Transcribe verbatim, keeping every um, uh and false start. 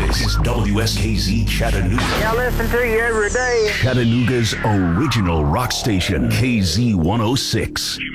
This is W S K Z Chattanooga. Yeah, I listen to you every day. Chattanooga's original rock station, K Z one oh six.